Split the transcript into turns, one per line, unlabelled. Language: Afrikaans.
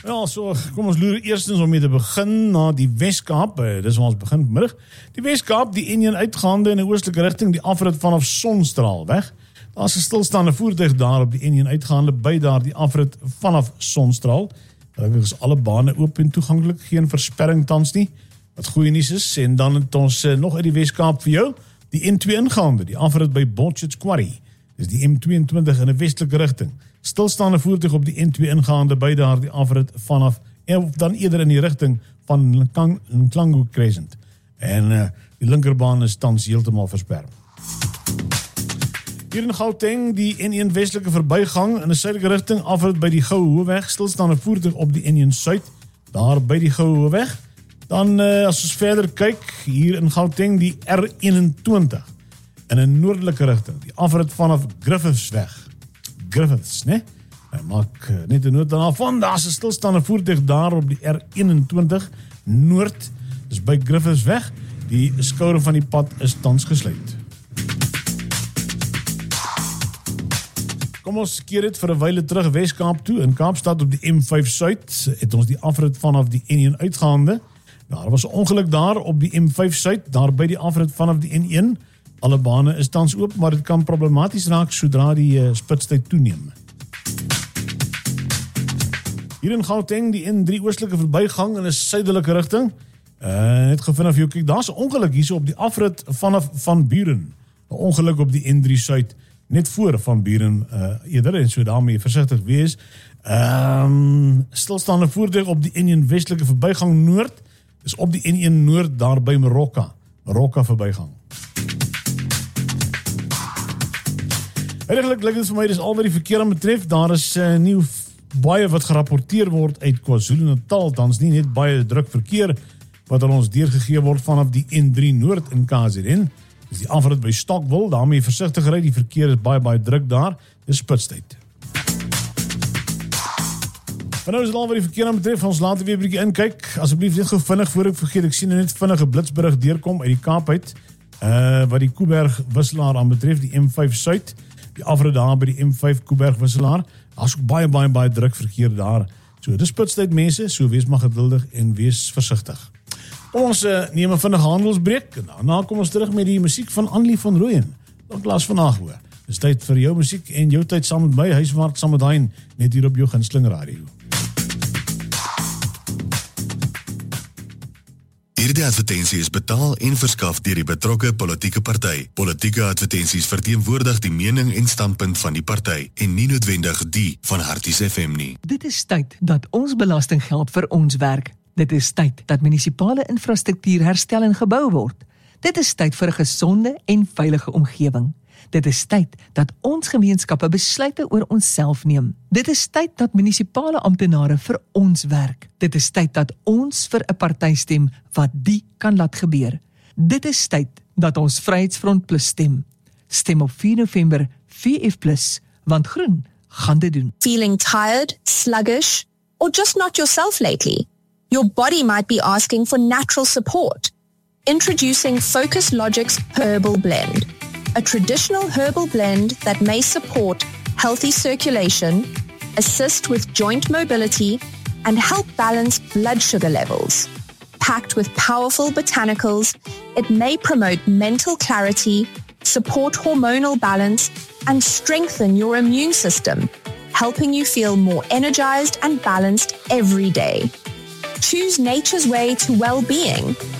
Ja, so, kom ons loer eerstens om mee te begin na die Weskaap, dis waar ons begin vanmiddag. Die Weskaap, die N1 uitgaande in die oostelike rigting, die afrit vanaf Sonstraal weg. Daar is 'n stilstaande voertuig daar op die N1 uitgaande, by daar die afrit vanaf Sonstraal. Gelukkig is alle bane oop en toeganklik, geen versperring tans nie, wat goeie nuus is. En dan het ons nog uit die Weskaap vir jou, die N2 ingaande, die afrit by Botchet's Quarry. Dis die M22 in 'n westelike rigting. Stilstaande voertuig op die N2 ingaande by daar die afrit vanaf, of dan eerder in die rigting van Nklango Crescent. En die linkerbaan is tans heeltemal versper. Hier in Gauteng, die N1 westelike verbygang in 'n suidelike rigting, afrit by die Goue Hoëweg, stilstaande voertuig op die N1 Suid, daar by die Goue Hoëweg. Dan as ons verder kyk, hier in Gauteng, die R21 in 'n noordelike rigting, die afrit vanaf Griffithsweg. Griffiths, né? Maak net 'n noot daarvan, daar's 'n stilstaande voertuig daar op die R21 Noord, dis by Griffithsweg. Die skouer van die pad is tans gesluit. Kom ons keer dit vir 'n wyle terug Weskaap toe. In Kaapstad op die M5 Suid het ons die afrit vanaf die N1 uitgaande. Daar was 'n ongeluk daar op die M5 Suid, daar by die afrit vanaf die N1. Alle bane is tans oop, maar dit kan problematies raak sodra die spitstyd toeneem. Hier in Gauteng, die N3 oostelike verbygang in 'n suidelike rigting. Net gevind of jy kyk, daar's 'n ongeluk hierso op die afrit vanaf Van Buren. 'n Ongeluk op die N3 Suid, net voor Van Buren eerder, en so daarmee versigtig wees. Stilstaande voertuig op die N1 westelike verbygang Noord, is op die N1 Noord daar by Marokka verbygang. Eigenlijk lyk dit vir my, dis al wat die verkeer aan betref. Daar is nie baie wat gerapporteer word uit KwaZulu-Natal, tans nie net baie druk verkeer wat aan ons deurgegee word vanaf die N3 Noord in KZN. Dis die afrit by Stockwil, daarmee versigtig ry, die verkeer is baie druk daar, dis spitstyd. Maar nou is dit al wat die verkeer aan betref, ons later weer 'n bietjie inkyk. Asseblief net gou vinnig voor ek vergeet, ek sien net vinnig 'n blitsberig deurkom uit die Kaap uit, wat die Koeberg wisselaar aan betref, die M5 Suid, die afrit daar by die M5 Koeberg wisselaar. Daar's ook baie druk verkeer daar. So, dis spitstyd mense, so wees maar geduldig en wees versigtig. Ons neem 'n vinnige handelsbreek en daarna kom ons terug met die musiek van Annelie van Rooyen. Dank laas vandag hoor. Dis tyd vir jou musiek en jou tyd saam met my, huiswaarts saam met Hein, net hier op jou gunsteling radio.
Hierdie advertensie is betaal en verskaf deur die betrokke politieke party. Politieke advertensies verteenwoordig die mening en standpunt van die party en nie noodwendig die van Harties FM nie.
Dit is tyd dat ons belastinggeld vir ons werk. Dit is tyd dat munisipale infrastruktuur herstel en gebou word. Dit is tyd vir 'n gesonde en veilige omgewing. Dit is tyd dat ons gemeenskappe besluite oor onsself neem. Dit is tyd dat munisipale amptenare vir ons werk. Dit is tyd dat ons vir 'n party stem wat die kan laat gebeur. Dit is tyd dat ons Vryheidsfront Plus stem. Stem op 4 November VF+, want groen gaan dit doen.
Feeling tired, sluggish, or just not yourself lately? Your body might be asking for natural support. Introducing Focus Logic's Herbal Blend, a traditional herbal blend that may support healthy circulation, assist with joint mobility, and help balance blood sugar levels. Packed with powerful botanicals, it may promote mental clarity, support hormonal balance, and strengthen your immune system, helping you feel more energized and balanced every day. Choose nature's way to well-being